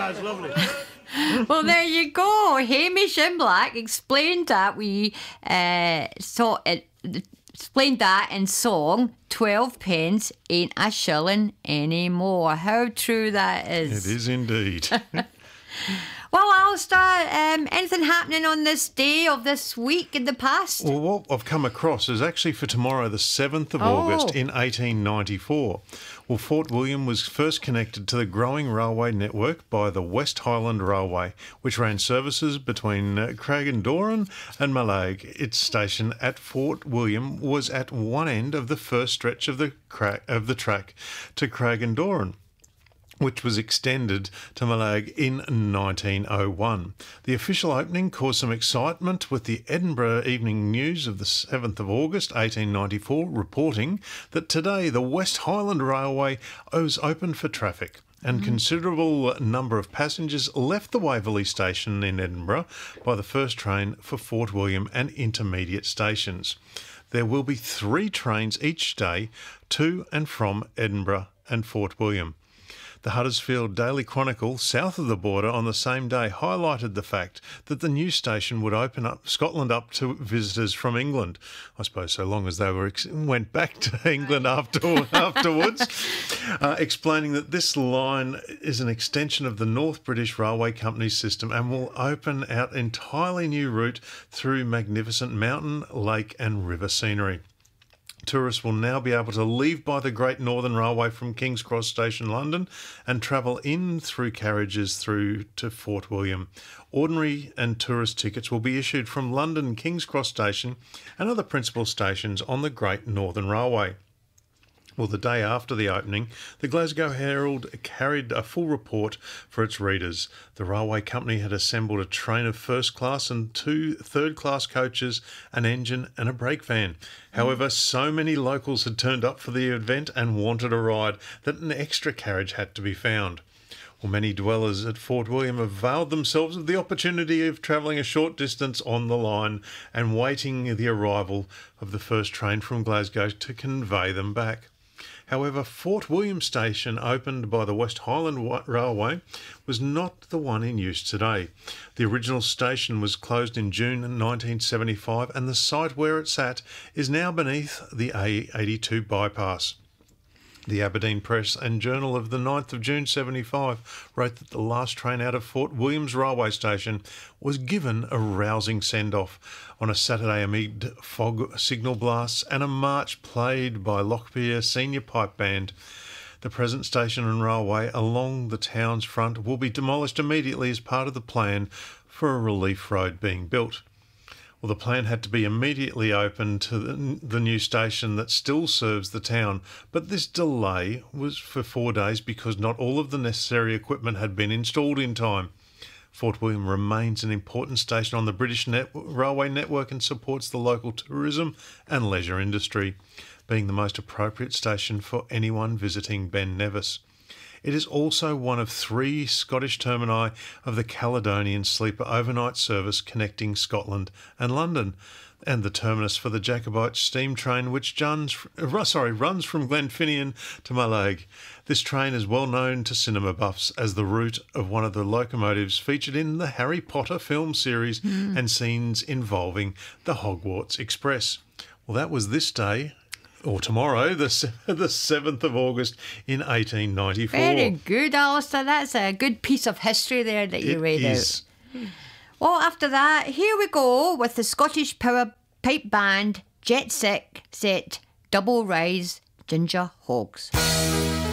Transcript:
That's lovely. Well, there you go. Hamish in Black explained that explained that in song. 12 pence ain't a shilling anymore. How true that is. It is indeed. Well, Alistair, anything happening on this day of this week in the past? Well, what I've come across is actually for tomorrow, the 7th of August in 1894. Well, Fort William was first connected to the growing railway network by the West Highland Railway, which ran services between Craigyendoran and Mallaig. Its station at Fort William was at one end of the first stretch of the track to Craigyendoran, which was extended to Mallaig in 1901. The official opening caused some excitement, with the Edinburgh Evening News of the 7th of August 1894 reporting that today the West Highland Railway was open for traffic, and considerable number of passengers left the Waverley station in Edinburgh by the first train for Fort William and intermediate stations. There will be 3 trains each day to and from Edinburgh and Fort William. The Huddersfield Daily Chronicle, south of the border, on the same day highlighted the fact that the new station would open up Scotland up to visitors from England. I suppose so long as they went back to England afterwards, explaining that this line is an extension of the North British Railway Company's system and will open out entirely new route through magnificent mountain, lake and river scenery. Tourists will now be able to leave by the Great Northern Railway from King's Cross Station, London, and travel in through carriages through to Fort William. Ordinary and tourist tickets will be issued from London King's Cross Station and other principal stations on the Great Northern Railway. Well, the day after the opening, the Glasgow Herald carried a full report for its readers. The railway company had assembled a train of first class and 2 third-class coaches, an engine and a brake van. However, so many locals had turned up for the event and wanted a ride that an extra carriage had to be found. Well, many dwellers at Fort William availed themselves of the opportunity of travelling a short distance on the line and waiting the arrival of the first train from Glasgow to convey them back. However, Fort William Station, opened by the West Highland Railway, was not the one in use today. The original station was closed in June 1975, and the site where it sat is now beneath the A82 bypass. The Aberdeen Press and Journal of the 9th of June 75 wrote that the last train out of Fort Williams railway station was given a rousing send-off on a Saturday amid fog signal blasts and a march played by Lockyer Senior Pipe Band. The present station and railway along the town's front will be demolished immediately as part of the plan for a relief road being built. Well, the plan had to be immediately opened to the new station that still serves the town, but this delay was for 4 days because not all of the necessary equipment had been installed in time. Fort William remains an important station on the British railway network and supports the local tourism and leisure industry, being the most appropriate station for anyone visiting Ben Nevis. It is also one of 3 Scottish termini of the Caledonian Sleeper overnight service connecting Scotland and London, and the terminus for the Jacobite steam train which runs from Glenfinnan to Mallaig. This train is well known to cinema buffs as the route of one of the locomotives featured in the Harry Potter film series and scenes involving the Hogwarts Express. Well, that was this day, or tomorrow, the 7th of August in 1894. Very good, Alistair. That's a good piece of history there that you read out. Well, after that, here we go with the Scottish Power Pipe Band Jet Set Double Rise Ginger Hogs.